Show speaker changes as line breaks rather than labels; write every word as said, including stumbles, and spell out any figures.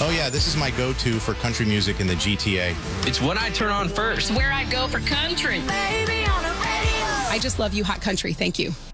Oh, yeah, this is my go-to for country music in the G T A.
It's what I turn on first.
Where I go for country.
Baby on the radio.
I just love you, Hot Country. Thank you.